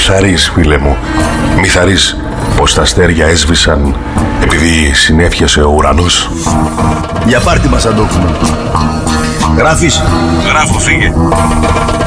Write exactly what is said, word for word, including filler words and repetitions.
θαρείς, φίλε μου. Μη θαρείς πως τα αστέρια έσβησαν επειδή συνέφιασε ο ουρανός. Για πάρτι μας θα το έχουμε. Γράφεις? Γράφω, φύγε.